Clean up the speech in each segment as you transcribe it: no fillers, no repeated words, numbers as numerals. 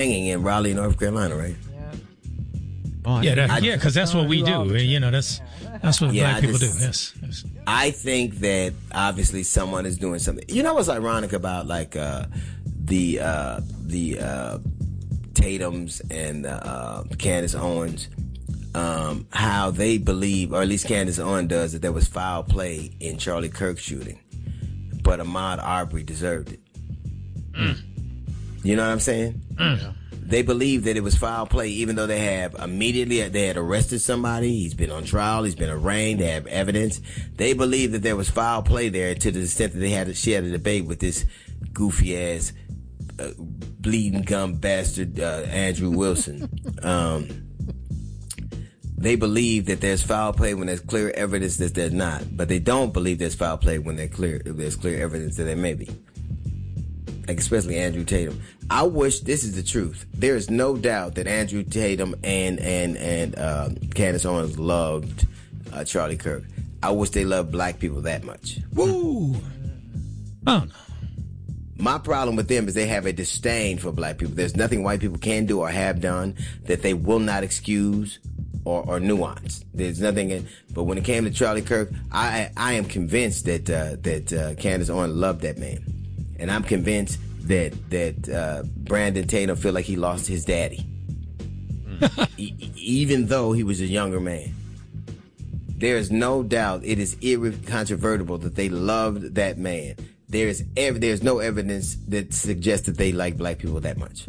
hanging in Raleigh, North Carolina, right? Because that's what we do. That's what black people do. Yes. I think that obviously someone is doing something. You know what's ironic about like the Tatums and Candace Owens, how they believe, or at least Candace Owens does, that there was foul play in Charlie Kirk's shooting, but Ahmaud Arbery deserved it. You know what I'm saying? They believe that it was foul play, even though they had arrested somebody. He's been on trial. He's been arraigned. They have evidence. They believe that there was foul play there to the extent that she had a debate with this goofy ass, bleeding gum bastard, Andrew Wilson. They believe that there's foul play when there's clear evidence that there's not, but they don't believe there's foul play when there's clear evidence that there may be. Like especially Andrew Tatum. I wish, this is the truth. There is no doubt that Andrew Tatum and Candace Owens loved Charlie Kirk. I wish they loved black people that much. Woo! Oh no. My problem with them is they have a disdain for black people. There's nothing white people can do or have done that they will not excuse or nuance. There's nothing. But when it came to Charlie Kirk, I am convinced that Candace Owens loved that man. And I'm convinced that Brandon Tatum feel like he lost his daddy, even though he was a younger man. There is no doubt, it is incontrovertible that they loved that man. There's no evidence that suggests that they like black people that much.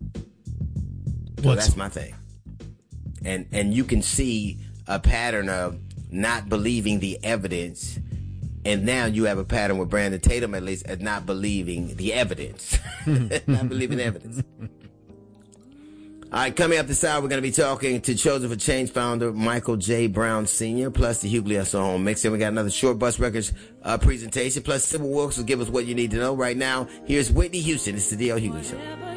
So that's my thing. And you can see a pattern of not believing the evidence. And now you have a pattern with Brandon Tatum, at least, at not believing the evidence. Not believing the evidence. All right, coming up this hour, we're going to be talking to Chosen for Change founder Michael J. Brown Sr., plus the Hughley Hustle Home Mix. And we got another Short Bus Records presentation, plus Sybil Wilkes will give us what you need to know. Right now, here's Whitney Houston. It's the D.L. Hughley Show.